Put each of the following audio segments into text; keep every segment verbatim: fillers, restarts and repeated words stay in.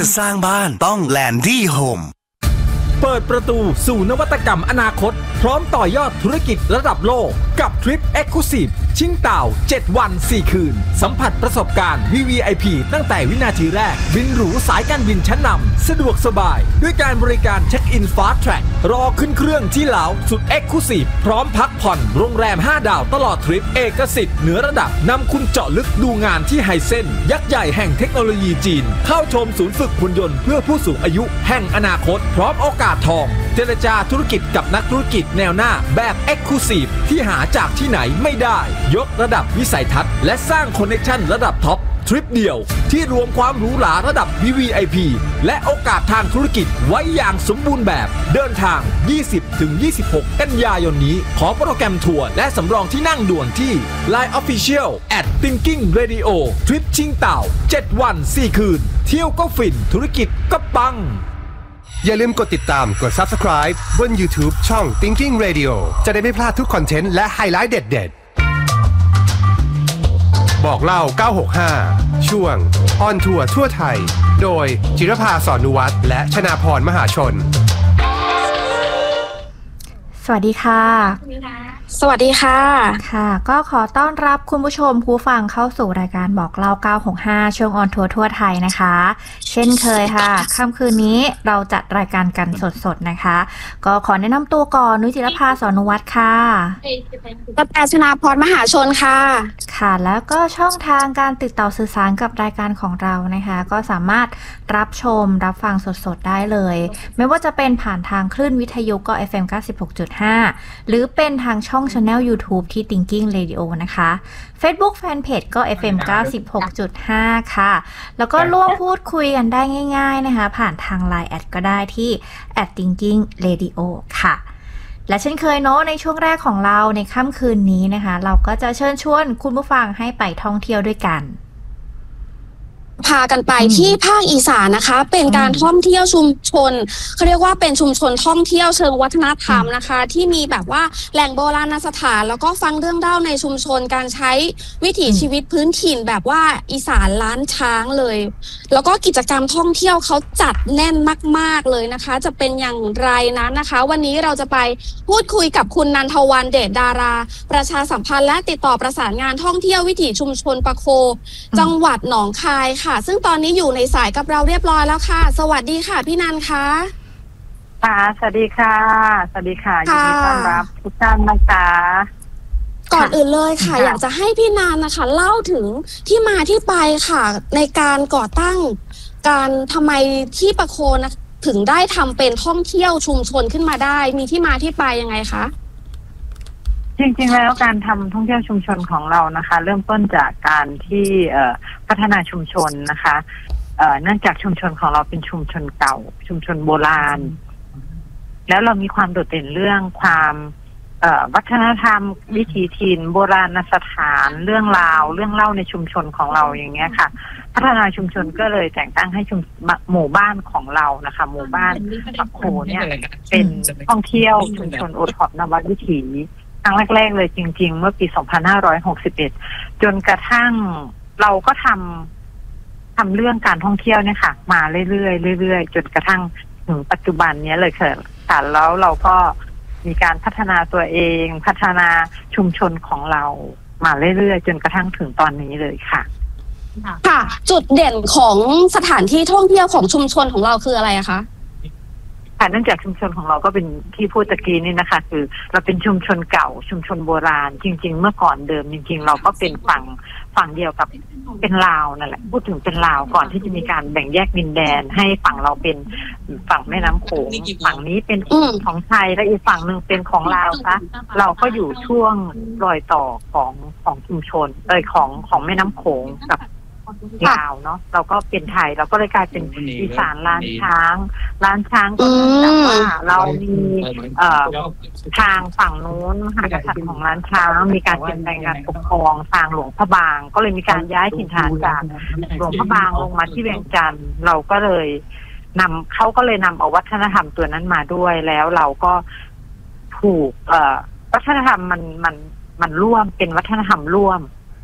สร้างบ้านต้องแลนดี้โฮมเปิดประตูสู่นวัตกรรมอนาคตพร้อมต่อยอดธุรกิจระดับโลกกับทริป Exclusive ชิงเต่าเจ็ดวันสี่คืนสัมผัสประสบการณ์ วี วี ไอ พี ตั้งแต่วินาทีแรกบินหรูสายการบินชั้นนำสะดวกสบายด้วยการบริการเช็คอินฟาสต์แทร็กรอขึ้นเครื่องที่ลาวสุด Exclusive พร้อมพักผ่อนโรงแรมห้าดาวตลอดทริปเอกสิทธิ์เหนือระดับนำคุณเจาะลึกดูงานที่ไฮเซนยักษ์ใหญ่แห่งเทคโนโลยีจีนเข้าชมศูนย์ฝึกหุ่นยนต์เพื่อผู้สูงอายุแห่งอนาคตพร้อมโอกาสทองเจรจาธุรกิจกับนักธุรกิจแนวหน้าแบบ Exclusive ที่หาจากที่ไหนไม่ได้ยกระดับวิสัยทัศน์และสร้างคอนเนคชั่นระดับท็อปทริปเดียวที่รวมความหรูหราระดับ วี วี ไอ พี และโอกาสทางธุรกิจไว้อย่างสมบูรณ์แบบเดินทาง ยี่สิบถึงยี่สิบหก กันยายนนี้ขอโปรแกรมทัวร์และสำรองที่นั่งด่วนที่ ไลน์ Official แอท Thinking Radio ทริปชิงเต่าเจ็ดวันสี่คืนเที่ยวก็ฟินธุรกิจก็ปังอย่าลืมกดติดตามกด Subscribe บน YouTube ช่อง Thinking Radio จะได้ไม่พลาดทุกคอนเทนต์และไฮไลท์เด็ดๆบอกเล่าเก้าหกห้าช่วงออนทัวร์ทั่วไทยโดยจิรภาสอนนุวัฒน์และชนาพรมหาชนสวัสดีค่ะสวัสดีค่ะค่ะก็ขอต้อนรับคุณผู้ชมผู้ฟังเข้าสู่รายการบอกเล่าเก้าหกห้าช่วงออนทัวร์ทั่วไทยนะคะเช่นเคยค่ะค่ำคืนนี้เราจัดรายการกันสดๆนะคะก็ขอแนะนำตัวก่อนนุ้ยจิรภาสอนนุวัฒน์ค่ะกระแตชนาพรมหาชนค่ะค่ะแล้วก็ช่องทางการติดต่อสื่อสารกับรายการของเรานะคะก็สามารถรับชมรับฟังสดๆได้เลยไม่ว่าจะเป็นผ่านทางคลื่นวิทยุก็ เอฟ เอ็ม เก้าสิบหกจุดห้า หรือเป็นทางช่องChannel YouTube ที่ Thinking Radio นะคะ Facebook Fanpage ก็ เอฟ เอ็ม เก้าสิบหกจุดห้า ค่ะ แล้วก็ร่วมพูดคุยกันได้ง่ายๆนะคะผ่านทาง ไลน์ แอดก็ได้ที่ แอท Thinking Radio ค่ะและเช่นเคยเนาะในช่วงแรกของเราในค่ำคืนนี้นะคะเราก็จะเชิญชวนคุณผู้ฟังให้ไปท่องเที่ยวด้วยกันพากันไปที่ภาคอีสานนะคะเป็นการท่องเที่ยวชุมชนเขาเรียกว่าเป็นชุมชนท่องเที่ยวเชิงวัฒนธรรมนะคะที่มีแบบว่าแหล่งโบราณสถานแล้วก็ฟังเรื่องเล่าในชุมชนการใช้วิถีชีวิตพื้นถิ่นแบบว่าอีสานล้านช้างเลยแล้วก็กิจกรรมท่องเที่ยวเขาจัดแน่นมากๆเลยนะคะจะเป็นอย่างไรนั้นนะคะวันนี้เราจะไปพูดคุยกับคุณนันทวรรณเดชดาราประชาสัมพันธ์และติดต่อประสานงานท่องเที่ยววิถีชุมชนปะโคจังหวัดหนองคายค่ะซึ่งตอนนี้อยู่ในสายกับเราเรียบร้อยแล้วค่ะสวัสดีค่ะพี่นันคะค่ะสวัสดีค่ะสวัสดีค่ะยินดีต้อนรับทุกท่านนะคะก่อนอื่นเลยค่ะอยากจะให้พี่นันนะคะเล่าถึงที่มาที่ไปค่ะในการก่อตั้งการทำไมที่ปะโคนะถึงได้ทำเป็นท่องเที่ยวชุมชนขึ้นมาได้มีที่มาที่ไปยังไงคะจริงๆแล้วการทำท่องเที่ยวชุมชนของเรานะคะเริ่มต้นจากการที่พัฒนาชุมชนนะคะเนื่องจากชุมชนของเราเป็นชุมชนเก่าชุมชนโบราณแล้วเรามีความโดดเด่นเรื่องความวัฒนธรรมวิถีถิ่นโบราณสถานเรื่องราวเรื่องเล่าในชุมชนของเราอย่างเงี้ยค่ะพัฒนาชุมชนก็เลยแต่งตั้งให้ชุมหมู่บ้านของเรานะคะหมู่บ้านปะโคเนี่ยเป็นท่องเที่ยวชุมชนโอท็อปนวัดวิถีครั้งแรกๆเลยจริงๆเมื่อปีสองพันห้าร้อยหกสิบเอ็ดจนกระทั่งเราก็ทำทำเรื่องการท่องเที่ยวเนี่ยค่ะมาเรื่อยๆเรื่อยๆจนกระทั่งถึงปัจจุบันนี้เลยค่ะแล้วเราก็มีการพัฒนาตัวเองพัฒนาชุมชนของเรามาเรื่อยๆจนกระทั่งถึงตอนนี้เลยค่ะค่ะจุดเด่นของสถานที่ท่องเที่ยวของชุมชนของเราคืออะไรอะคะเนื่องจากชุมชนของเราก็เป็นที่พูดตะกี้นี่นะคะคือเราเป็นชุมชนเก่าชุมชนโบราณจริงๆเมื่อก่อนเดิมจริงๆเราก็เป็นฝั่งฝั่งเดียวกับเป็นลาวนั่นแหละพูดถึงเป็นลาวก่อนที่จะมีการแบ่งแยกดินแดนให้ฝั่งเราเป็นฝั่งแม่น้ำโขงฝั่งนี้เป็นของไทยและอีกฝั่งหนึ่งเป็นของลาวซะเราก็อยู่ช่วงรอยต่อของของชุมชนเอ่ยของของแม่น้ำโขงกับลาวเนาะเราก็เป็นไทยเราก็เลยกลายเป็นอีสานล้านช้างล้านช้างก็เนื่องจากว่าเรามีเอ่อทางฝั่งนู้นมหากษัตริย์ของล้านช้างมีการเปลี่ยนแปลงการปกครองทางหลวงพระบางก็เลยมีการย้ายถิ่นฐานจากหลวงพระบางลงมาที่เวียงจันทร์เราก็เลยนำเขาก็เลยนำเอาวัฒนธรรมตัวนั้นมาด้วยแล้วเราก็ถูกเอ่อวัฒนธรรมมันมันมันร่วมเป็นวัฒนธรรมร่วม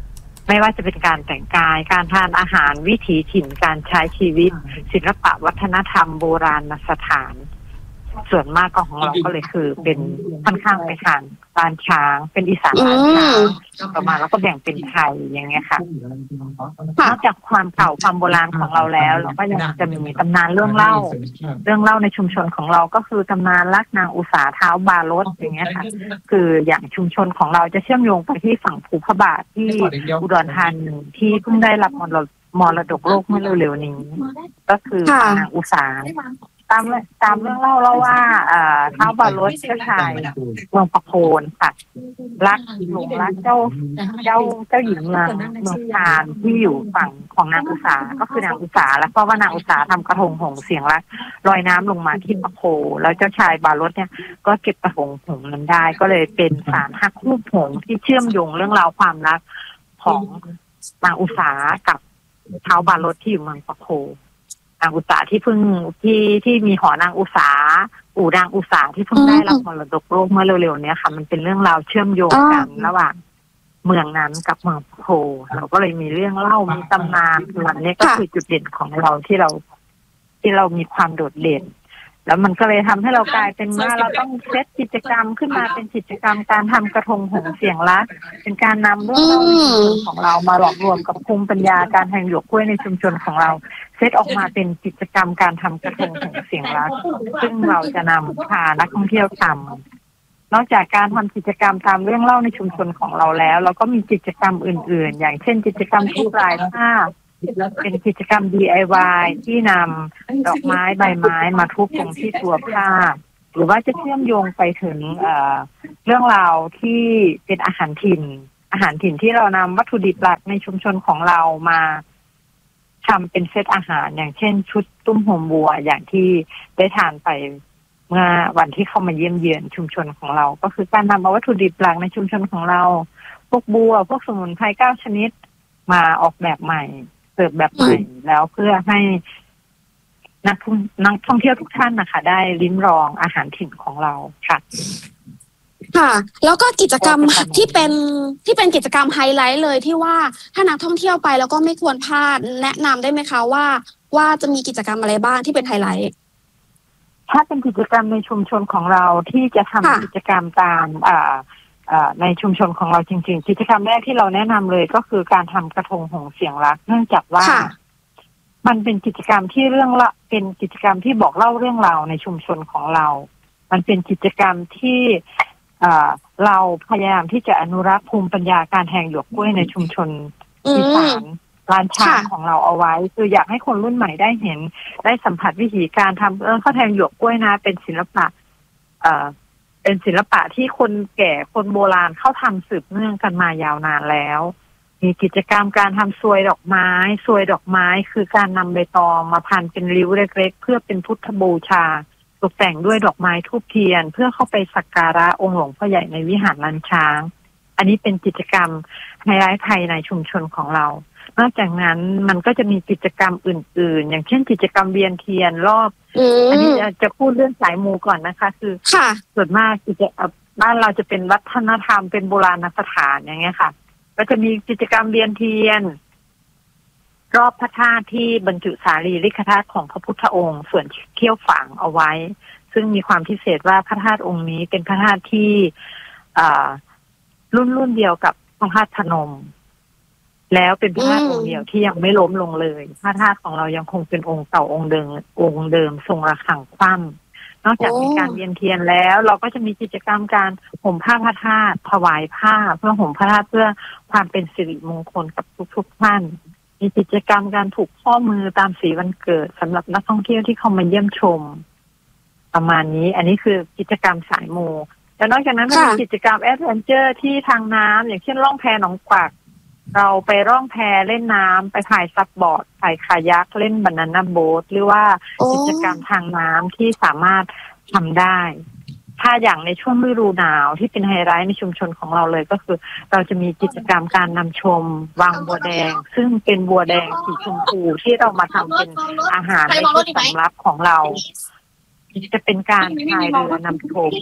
ไม่ว่าจะเป็นการแต่งกายการทานอาหารวิถีถิ่นการใช้ชีวิตศิลปะวัฒนธรรมโบราณสถานส่วนมากก็ของเราก็เลยคือเป็นค่อนข้างไปทางลานช้างเป็นอีสานลานช้างประมาณแล้วก็แบ่งเป็นไทยอย่างเงี้ยค่ะนอกจากความเก่าความโบราณของเราแล้วเราก็ยังจะมีตำนานเรื่องเล่าเรื่องเล่าในชุมชนของเราก็คือตำนานรักนางอุษาเท้าบารถอย่างเงี้ยค่ะคืออย่างชุมชนของเราจะเชื่อมโยงไปที่ฝั่งภูพระบาทที่อุดรธานีที่เพิ่งได้รับมรดกมรดกโลกเมื่อเร็วๆนี้ก็คือนางอุษาตามตามเรื่องเล่าเล่าว่าเท้าบารถเจ้าชายเมืองปะโคนค่ะรักหลงรักเจ้าเจ้าเจ้าหญิงเมืองเมืองพานที่อยู่ฝั่งของนางอุษาก็คือนางอุษาแล้วก็ว่านางอุษาทำกระทงหงส์เสียงรักลอยน้ำลงมาที่ปะโคแล้วเจ้าชายบารถเนี่ยก็เก็บกระทงหงส์นั้นได้ก็เลยเป็นสารฮักคู่หงส์ที่เชื่อมโยงเรื่องราวความรักของนางอุษากับเท้าบารถที่อยู่เมืองปะโคนางอุษาที่เพิ่งที่ที่มีหอนางอุษาอู่นางอุษาที่เพิ่งได้รับมรดกโลกเมื่อเร็วๆนี้ค่ะมันเป็นเรื่องราวเชื่อมโยงกันระหว่างเมืองนั้นกับเมืองโพเราก็เลยมีเรื่องเล่ามีตำนานวันนี้ก็คือจุดเด่นของเราที่เราที่เรามีความโดดเด่นแล้วมันก็เลยทำให้เรากลายเป็นว่าเราต้องเซตกิจกรรมขึ้นมาเป็นกิจกรรมการทำกระทงหงส์เสียงรักเป็นการนำเรื่องราวในชุมชนของเรามาหลอมรวมกับภูมิปัญญาการแทงหยวกกล้วยในชุมชนของเราเซตออกมาเป็นกิจกรรมการทำกระทงหงส์เสียงรักซึ่งเราจะนำพานักท่องเที่ยวทำนอกจากการทำกิจกรรมตามเรื่องเล่าในชุมชนของเราแล้วเราก็มีกิจกรรมอื่นๆอย่างเช่นกิจกรรมทุบลายผ้าเป็นกิจกรรม ดี ไอ วาย ที่นำดอกไม้ใบไม้มาทุบตรงที่ตัวผ้าหรือว่าจะเชื่อมโยงไปถึงเอ่อเรื่องราวที่เป็นอาหารถิ่นอาหารถิ่นที่เรานำวัตถุดิบหลักในชุมชนของเรามาทำเป็นเซตอาหารอย่างเช่นชุดตุ้มโฮมบัวอย่างที่ได้ทานไปเมื่อวันที่เข้ามาเยี่ยมเยือนชุมชนของเราก็คือการนำเอาวัตถุดิบหลักในชุมชนของเราพวกบัวพวกสมุนไพรเก้าชนิดมาออกแบบใหม่เสิร์ฟแบบใหม่แล้วเพื่อให้นักนักท่องเที่ยวทุกท่านนะคะได้ลิ้มลองอาหารถิ่นของเราค่ะค่ะแล้วก็กิจกรรมที่เป็นที่เป็นกิจกรรมไฮไลท์เลยที่ว่าถ้านักท่องเที่ยวไปแล้วก็ไม่ควรพลาดแนะนำได้ไหมคะว่าว่าจะมีกิจกรรมอะไรบ้างที่เป็นไฮไลท์ถ้าเป็นกิจกรรมในชุมชนของเราที่จะทำกิจกรรมตามอ่าในชุมชนของเราจริงๆกิจกรรมแรกที่เราแนะนำเลยก็คือการทำกระทงหงส์เสียงรักเนื่องจากว่ามันเป็นกิจกรรมที่เรื่องละเป็นกิจกรรมที่บอกเล่าเรื่องราวในชุมชนของเรามันเป็นกิจกรรมที่เราพยายามที่จะอนุรักษ์ภูมิปัญญาการแทงหยวกกล้วยในชุมชนอีสานลานช้างของเราเอาไว้คืออยากให้คนรุ่นใหม่ได้เห็นได้สัมผัสวิธีการทำเออข้าวแทงหยวกกล้วยนะเป็นศิลปะเป็นศิลปะที่คนแก่คนโบราณเข้าทำสืบเนื่องกันมายาวนานแล้วมีกิจกรรมการทำซวยดอกไม้ซวยดอกไม้คือการนำใบตองมาพันเป็นริ้วเล็กๆเพื่อเป็นพุทธบูชาตกแต่งด้วยดอกไม้ธูปเทียนเพื่อเข้าไปสักการะองค์หลวงพ่อใหญ่ในวิหารลานช้างอันนี้เป็นกิจกรรมไฮไลท์ภายในชุมชนของเรานอกจากนั้นมันก็จะมีกิจกรรมอื่นๆอย่างเช่นกิจกรรมเวียนเทียนรอบอันนี้จะพูดเรื่องสายมูก่อนนะคะคือส่วนมากกิจบ้านเราจะเป็นวัฒนธรรมเป็นโบราณสถานอย่างเงี้ยค่ะก็จะมีกิจกรรมเวียนเทียนรอบพระธาตุที่บรรจุสารีริกธาตุของพระพุทธองค์ส่วนเขี้ยวฝางเอาไว้ซึ่งมีความพิเศษว่าพระธาตุองค์นี้เป็นพระธาตุที่รุ่นรุ่นเดียวกับพระธาตุพนมแล้วเป็นพระธาตุองค์เดียวที่ยังไม่ล้มลงเลยพระธาตุของเรายังคงเป็นองค์เก่าองค์เดิมองค์เดิมทรงระฆังคว่ำนอกจากมีการเวียนเทียนแล้วเราก็จะมีกิจกรรมการห่มผ้าพระธาตุถวายผ้าเพื่อห่มพระธาตุเพื่อความเป็นสิริมงคลกับทุกๆท่านมีกิจกรรมการผูกข้อมือตามสีวันเกิดสำหรับนักท่องเที่ยวที่เข้ามาเยี่ยมชมประมาณนี้อันนี้คือกิจกรรมสายมูแต่นอกจากนั้นก็มีกิจกรรมแอดเวนเจอร์ที่ทางน้ำอย่างเช่นล่องแพหนองกวักเราไปร่องแพเล่นน้ำไปพายซับบอร์ดพายคายักเล่นบานาน่าโบ๊ทหรือว่ากิจกรรมทางน้ำที่สามารถทำได้ถ้าอย่างในช่วงฤดูหนาวที่เป็นไฮไลท์ในชุมชนของเราเลยก็คือเราจะมีกิจกรรมการนำชมวังบัวแดงซึ่งเป็นบัวแดงสีชมพูที่เรามาทำเป็นอาหารในชุดสำรับของเราจะเป็นการพายเรือนำชม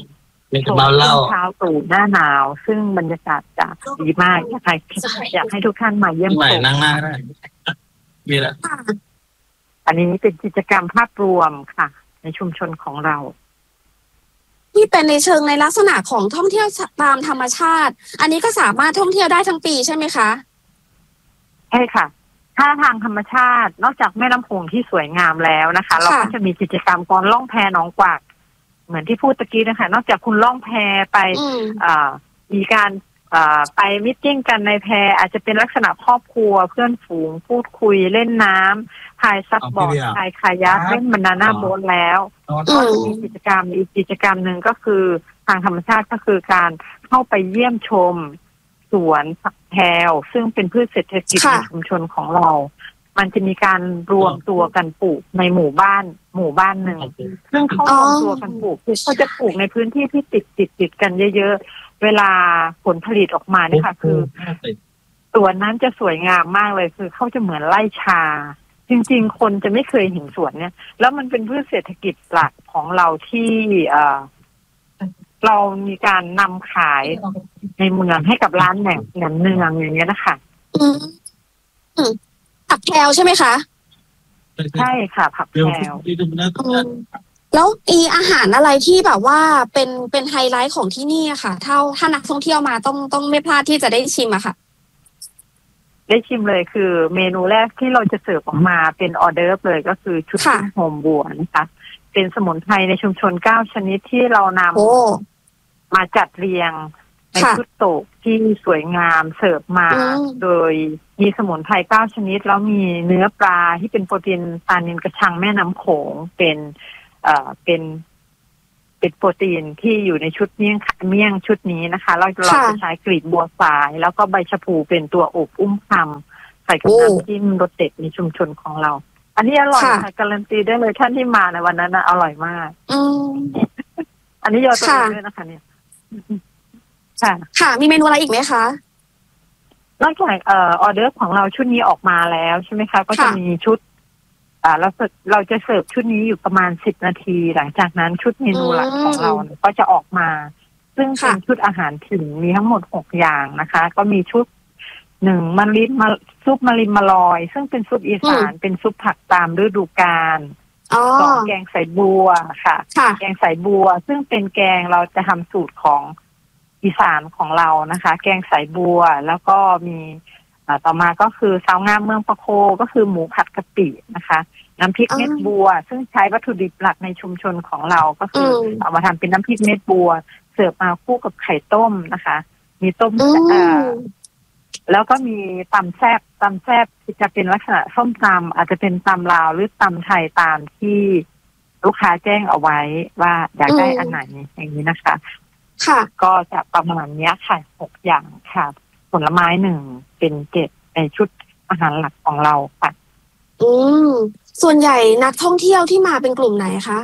ชมช่วงเช้าตรู่หน้าหนาวซึ่งบรรยากาศจะดีมากอยากให้อยากให้ทุกท่านมาเยี่ยมชมนั่งหน้าได้มีแล้วอันนี้เป็นกิจกรรมภาพรวมค่ะในชุมชนของเราที่เป็นในเชิงในลักษณะของท่องเที่ยวตามธรรมชาติอันนี้ก็สามารถท่องเที่ยวได้ทั้งปีใช่ไหมคะใช่ค่ะถ้าทางธรรมชาตินอกจากแม่น้ำโขงที่สวยงามแล้วนะคะเราก็จะมีกิจกรรมการล่องแพหนองกวากเหมือนที่พูดตะกี้นะคะนอกจากคุณล่องแพไปมีการไปมิทติ้งกันในแพอาจจะเป็นลักษณะครอบครัวเพื่อนฝูงพูดคุยเล่นน้ำพายซับบอร์ดพายคายัคเล่นบานาน่าโบ๊ทแล้วก็จะมีกิจกรรมอีกกิจกรรมหนึ่งก็คือทางธรรมชาติก็คือการเข้าไปเยี่ยมชมสวนผักแพรวซึ่งเป็นพืชเศรษฐกิจในชุมชนของเรามันจะมีการรวมตัวกันปลูกในหมู่บ้านหมู่บ้านหนึ่งซึ่งเขารวมตัวกันปลูกคือเขาจะปลูกในพื้นที่ที่ติดติดติดกันเยอะๆเวลาผลผลิตออกมาเนี่ยค่ะคือสวนนั้นจะสวยงามมากเลยคือเขาจะเหมือนไร่ชาจริงๆคนจะไม่เคยเห็นสวนเนี่ยแล้วมันเป็นพืชเศรษฐกิจหลักของเราที่เอ่อเรามีการนำขายในเมืองให้กับร้านแหน่งแหนมเนืองอย่างเงี้ยนะคะอืมผักแพรวใช่ไหมคะใช่ค่ะผักแพรวแล้วมีอาหารอะไรที่แบบว่าเป็นเป็นไฮไลท์ของที่นี่อะค่ะถ้าถ้านักท่องเที่ยวมาต้องต้องไม่พลาดที่จะได้ชิมอะค่ะได้ชิมเลยคือเมนูแรกที่เราจะเสิร์ฟออกมาเป็นออเดอร์ฟเลยก็คือชุดโฮมบัวนะคะเป็นสมุนไพรในชุมชนเก้าชนิดที่เรานำมาจัดเรียงในชุดโต๊ะที่สวยงามเสิร์ฟมาโดยมีสมุนไพรเก้าชนิดแล้วมีเนื้อปลาที่เป็นโปรตีนปลานิลกระชังแม่น้ำโขงเป็นเอ่อเป็นเป็นโปรตีนที่อยู่ในชุดเมี่ยงเมี่ยงชุดนี้นะคะเราเราจะใช้กลีบบัวสายแล้วก็ใบชะพูเป็นตัวอบอุ้มคำใส่กับน้ำจิ้มรสเด็ดในชุมชนของเราอันนี้อร่อยค่ะการันตีได้เลยท่านที่มาในวันนั้นนะอร่อยมากอืมอันนี้ยอดตัวเองด้วยนะคะเนี่ยค่ะค่ะมีเมนูอะไรอีกไหมคะนอกจากเอ่อออเดอร์ของเราชุดนี้ออกมาแล้วใช่ไหมคะก็จะมีชุดอ่าเราเราจะเสิร์ฟชุดนี้อยู่ประมาณสิบนาทีหลังจากนั้นชุดเมนูหลักของเราก็จะออกมาซึ่งเป็นชุดอาหารถิ่นมีทั้งหมดหกอย่างนะคะก็มีชุดหนึ่งมะลิมาซุปมะลิมะลอยซึ่งเป็นซุปอีสานเป็นซุปผักตามฤดูกาลสองแกงใส่บัวค่ะแกงใส่บัวซึ่งเป็นแกงเราจะทำสูตรของอีสานของเรานะคะแกงใส่บัวแล้วก็มีต่อมาก็คือสาวงามเมืองปะโคก็คือหมูผัดกะปินะคะน้ำพริกเม็ดบัวซึ่งใช้วัตถุดิบหลักในชุมชนของเราก็คือเอามาทำเป็นน้ำพริกเม็ดบัวเสิร์ฟมาคู่กับไข่ต้มนะคะมีต้มแล้วก็มีตำแซ่บตำแซ่บที่จะเป็นลักษณะส้มตำอาจจะเป็นตำลาวหรือตำไทยตามที่ลูกค้าแจ้งเอาไว้ว่าอยากได้อันไหนอย่างนี้นะคะค่ะก็จะประมาณนี้ค่ะหกอย่างค่ะผลไม้หนึ่งเป็นเจ็ดในชุดอาหารหลักของเราค่ะอืมส่วนใหญ่นักท่องเที่ยวที่มาเป็นกลุ่มไหนคะ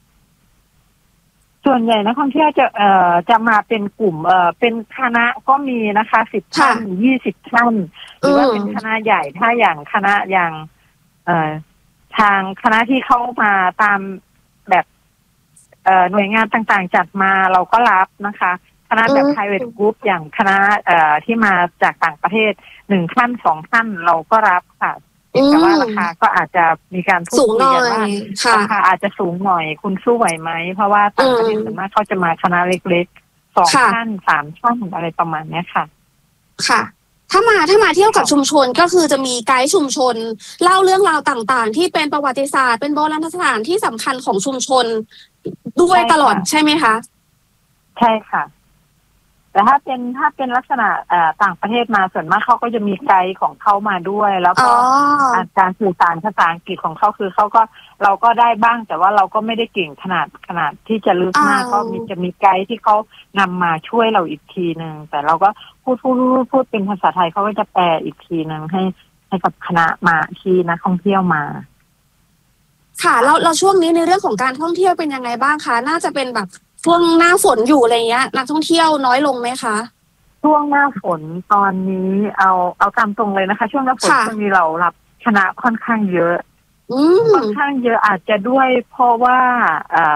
ส่วนใหญ่นักท่องเที่ยวจะเอ่อจะมาเป็นกลุ่มเอ่อเป็นคณะก็มีนะคะสิบท่านยี่สิบท่านหรือว่าเป็นคณะใหญ่ถ้าอย่างคณะอย่างเอ่อทางคณะที่เข้ามาตามแบบเอ่อหน่วยงานต่างๆจัดมาเราก็รับนะคะคณะแบบ private group อย่างคณะเอ่อที่มาจากต่างประเทศหนึ่งท่านสองท่านเราก็รับค่ะแต่ว่าราคาก็อาจจะมีการพูดคุยกันว่าราคาอาจจะสูงหน่อยคุณสู้ไหวไหมเพราะว่าต่างประเทศส่วนมากเขาจะมาคณะเล็กๆสองท่านสามท่านอะไรประมาณนี้ค่ะค่ะถ้ามาถ้ามาเที่ยวกับชุมชนก็คือจะมีไกด์ชุมชนเล่าเรื่องราวต่างๆที่เป็นประวัติศาสตร์เป็นโบราณสถานที่สำคัญของชุมชนด้วยตลอดใช่ไหมคะใช่ค่ะแต่ถ้าเป็นถ้าเป็นลักษณะต่างประเทศมาส่วนมากเขาก็จะมีไกด์ของเขามาด้วยแล้วก็การสื่อสารภาษาอังกฤษของเขาคือเขาก็เราก็ได้บ้างแต่ว่าเราก็ไม่ได้เก่งขนาดขนาดที่จะลึกมากก็มีจะมีไกด์ที่เขานำมาช่วยเราอีกทีนึงแต่เราก็พูดพูดพูดเป็นภาษาไทยเขาก็จะแปลอีกทีนึงให้ให้กับคณะมาที่นักท่องเที่ยวมาค่ะแล้วเราช่วงนี้ในเรื่องของการท่องเที่ยวเป็นยังไงบ้างคะน่าจะเป็นแบบช่วงหน้าฝนอยู่อะไรเงี้ยนักท่องเที่ยวน้อยลงไหมคะช่วงหน้าฝนตอนนี้เอาเอาตามตรงเลยนะคะช่วงหน้าฝนช่วงนี้เรารับคณะค่อนข้างเยอะค่อนข้างเยอะอาจจะด้วยเพราะว่า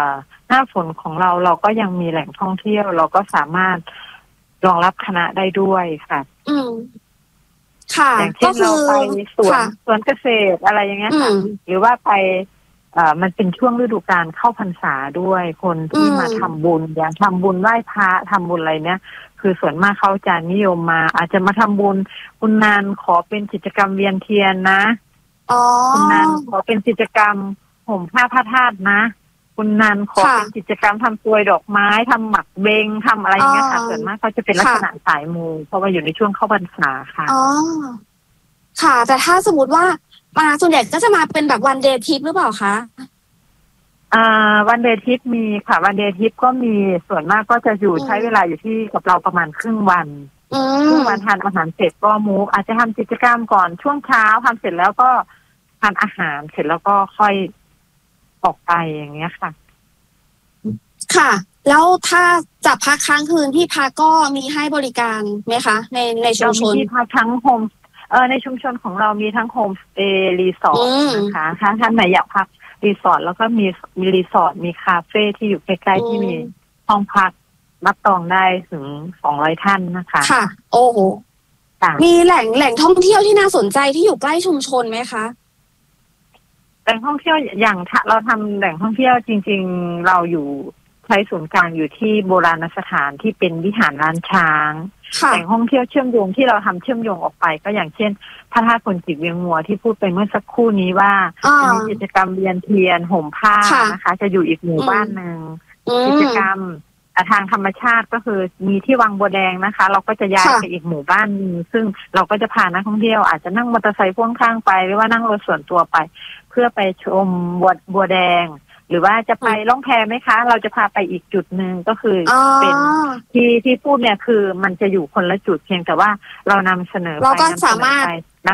หน้าฝนของเราเราก็ยังมีแหล่งท่องเที่ยวเราก็สามารถรองรับคณะได้ด้วยค่ะอืมค่ะอย่างเช่นเราไปสวนสวนเกษตรอะไรอย่างเงี้ยค่ะหรือว่าไปเอ่อมันเป็นช่วงฤดูกาลเข้าพรรษาด้วยคนที่มาทำบุญอย่างทำบุญไหว้พระทำบุญอะไรเนี้ยคือส่วนมากเขาจะนิยมมาอาจจะมาทำบุญคุณนานขอเป็นกิจกรรมเวียนเทียนนะคุณนานขอเป็นกิจกรรมห่มผ้าพระธาตุนะคุณนันขอเป็นกิจกรรมทำกลวยดอกไม้ทำหมักเบงทำอะไรอย่างเงี้ยค่ะส่วนมากเขาจะเป็นลักษณะสายมูเพราะว่าอยู่ในช่วงเข้าพรรษาค่ะอ๋อค่ะแต่ถ้าสมมติว่ามาส่วนใหญ่ก็จะมาเป็นแบบวันเดย์ทริปหรือเปล่าคะอ่าวันเดย์ทริปมีค่ะวันเดย์ทริปก็มีส่วนมากก็จะอยู่ใช้เวลาอยู่ที่กับเราประมาณครึ่งวันครึ่งวันทานอาหารเสร็จก็มูฟอาจจะทำกิจกรรมก่อนช่วงเช้าทำเสร็จแล้วก็ทานอาหารเสร็จแล้วก็ค่อยออกไปอย่างเงี้ยค่ะค่ะแล้วถ้าจะพักค้างคืนที่พักก็มีให้บริการไหมคะในในชุมชนที่พักทั้งโฮมเออในชุมชนของเรามีทั้งโฮมสเตย์รีสอร์ทนะคะถ้าท่านไหนอยากพักรีสอร์ทแล้วก็มีมีรีสอร์ทมีคาเฟ่ที่อยู่ใกล้ๆที่มีห้องพักรับรองได้ถึงสองร้อยท่านนะคะค่ะโอ้โหมีแหล่งแหล่งท่องเที่ยวที่น่าสนใจที่อยู่ใกล้ชุมชนไหมคะแหล่งท่องเที่ยวอย่างเราทำแหล่งท่องเที่ยวจริงๆเราอยู่ใช้ศูนย์กลางอยู่ที่โบราณสถานที่เป็นวิหารล้านช้างแหล่งท่องเที่ยวเชื่อมโยงที่เราทำเชื่อมโยงออกไปก็อย่างเช่นพระธาตุพนจิกเวียงมัวที่พูดไปเมื่อสักครู่นี้ว่าจะมีกิจกรรมเวียนเทียนห่มผ้านะคะจะอยู่อีกหมู่บ้านหนึ่งกิจกรรมทางธรรมชาติก็คือมีที่วังบัวแดงนะคะเราก็จะย้ายไปอีกหมู่บ้านนึงซึ่งเราก็จะพานักท่องเที่ยวอาจจะนั่งมอเตอร์ไซค์พ่วงข้างไปหรือว่านั่งรถส่วนตัวไปเพื่อไปชมบัวบัวแดงหรือว่าจะไปล่องแพไหมคะเราจะพาไปอีกจุดหนึ่งก็คือเป็นที่ที่พูดเนี่ยคือมันจะอยู่คนละจุดเพียงแต่ว่าเรานำเสนอไปเราก็สามารถ